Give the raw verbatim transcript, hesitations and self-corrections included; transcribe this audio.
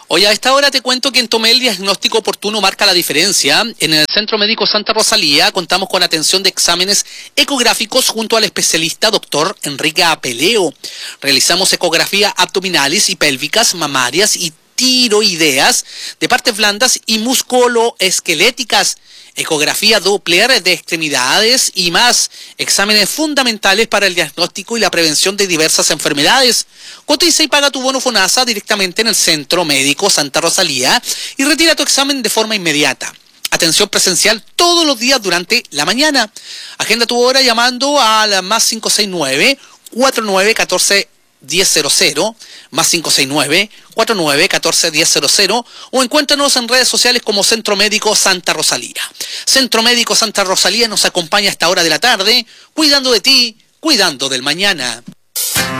Oye, a esta hora te cuento que en Tomé el diagnóstico oportuno marca la diferencia. En el Centro Médico Santa Rosalía contamos con atención de exámenes ecográficos junto al especialista doctor Enrique Apeleo. Realizamos ecografía abdominales y pélvicas, mamarias y tiroideas de partes blandas y musculoesqueléticas, ecografía Doppler de extremidades y más, exámenes fundamentales para el diagnóstico y la prevención de diversas enfermedades. Cotiza y paga tu bono FONASA directamente en el Centro Médico Santa Rosalía y retira tu examen de forma inmediata. Atención presencial todos los días durante la mañana. Agenda tu hora llamando al más cinco seis nueve, cuatro nueve uno cuatro, uno cero cero cero, más cinco seis nueve, cuatro nueve uno cuatro, uno cero cero cero, o encuéntranos en redes sociales como Centro Médico Santa Rosalía. Centro Médico Santa Rosalía nos acompaña a esta hora de la tarde, cuidando de ti, cuidando del mañana.